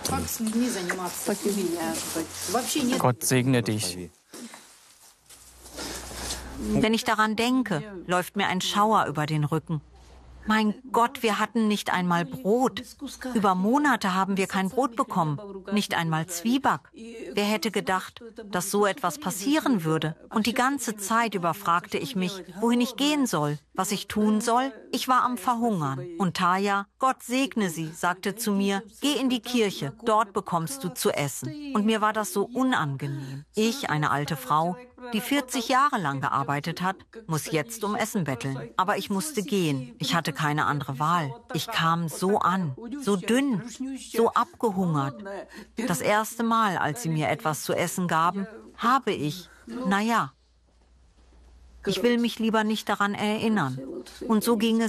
Gott segne dich. Wenn ich daran denke, läuft mir ein Schauer über den Rücken. Mein Gott, wir hatten nicht einmal Brot. Über Monate haben wir kein Brot bekommen, nicht einmal Zwieback. Wer hätte gedacht, dass so etwas passieren würde? Und die ganze Zeit über fragte ich mich, wohin ich gehen soll, was ich tun soll. Ich war am Verhungern. Und Taya, Gott segne sie, sagte zu mir, geh in die Kirche, dort bekommst du zu essen. Und mir war das so unangenehm. Ich, eine alte Frau, die 40 Jahre lang gearbeitet hat, muss jetzt um Essen betteln. Aber ich musste gehen. Ich hatte keine andere Wahl. Ich kam so an, so dünn, so abgehungert. Das erste Mal, als sie mir etwas zu essen gaben, habe ich, ich will mich lieber nicht daran erinnern. Und so ging es